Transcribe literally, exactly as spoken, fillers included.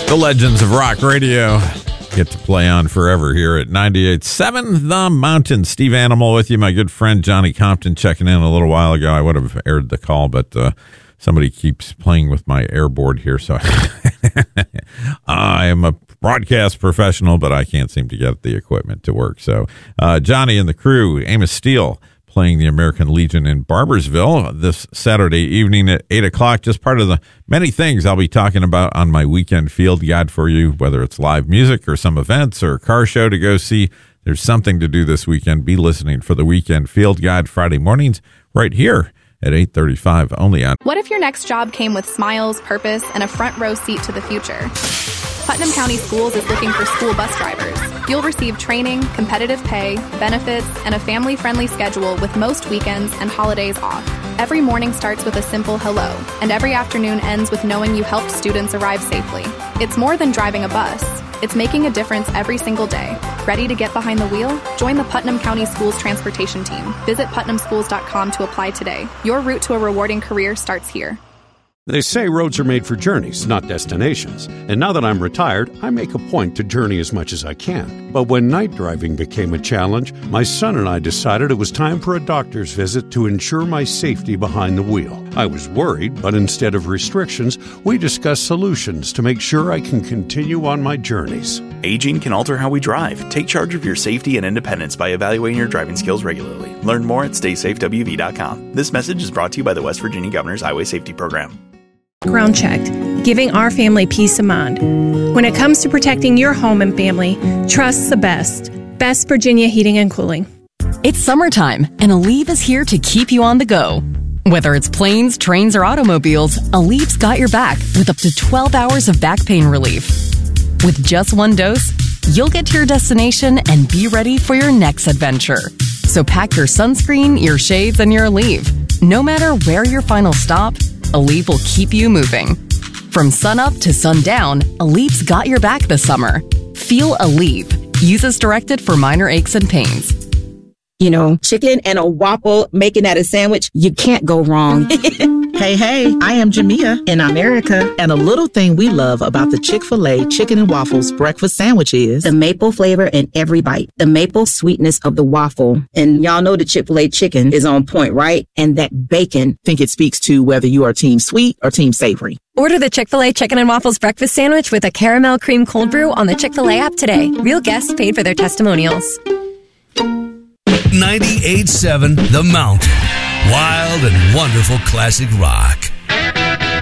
The Legends of Rock Radio get to play on forever here at ninety-eight point seven The Mountain. Steve Animal with you. My good friend Johnny Compton checking in a little while ago. I would have aired the call, but uh, somebody keeps playing with my airboard here, so I am a broadcast professional, but I can't seem to get the equipment to work. So uh, Johnny and the crew, Amos Steele, playing the American Legion in Barboursville this Saturday evening at eight o'clock. Just part of the many things I'll be talking about on my weekend field guide for you, whether it's live music or some events or a car show to go see. There's something to do this weekend. Be listening for the weekend field guide Friday mornings right here at eight thirty-five, only on. What if your next job came with smiles, purpose, and a front row seat to the future? Putnam County Schools is looking for school bus drivers. You'll receive training, competitive pay, benefits, and a family-friendly schedule with most weekends and holidays off. Every morning starts with a simple hello, and every afternoon ends with knowing you helped students arrive safely. It's more than driving a bus. It's making a difference every single day. Ready to get behind the wheel? Join the Putnam County Schools transportation team. Visit putnam schools dot com to apply today. Your route to a rewarding career starts here. They say roads are made for journeys, not destinations. And now that I'm retired, I make a point to journey as much as I can. But when night driving became a challenge, my son and I decided it was time for a doctor's visit to ensure my safety behind the wheel. I was worried, but instead of restrictions, we discussed solutions to make sure I can continue on my journeys. Aging can alter how we drive. Take charge of your safety and independence by evaluating your driving skills regularly. Learn more at stay safe w v dot com. This message is brought to you by the West Virginia Governor's Highway Safety Program. Ground checked, giving our family peace of mind. When it comes to protecting your home and family, trust the best. Best Virginia Heating and Cooling. It's summertime, and Aleve is here to keep you on the go. Whether it's planes, trains, or automobiles, Aleve's got your back with up to twelve hours of back pain relief. With just one dose, you'll get to your destination and be ready for your next adventure. So pack your sunscreen, your shades, and your Aleve. No matter where your final stop, Aleve will keep you moving. From sunup to sundown, Aleve's got your back this summer. Feel Aleve. Use as directed for minor aches and pains. You know, chicken and a waffle, making that a sandwich, you can't go wrong. Hey, hey, I am Jamia in America, and a little thing we love about the Chick-fil-A Chicken and Waffles breakfast sandwich is the maple flavor in every bite, the maple sweetness of the waffle. And y'all know the Chick-fil-A chicken is on point, right? And that bacon. I think it speaks to whether you are team sweet or team savory. Order the Chick-fil-A Chicken and Waffles breakfast sandwich with a caramel cream cold brew on the Chick-fil-A app today. Real guests paid for their testimonials. ninety-eight point seven The Mountain. Wild and wonderful classic rock.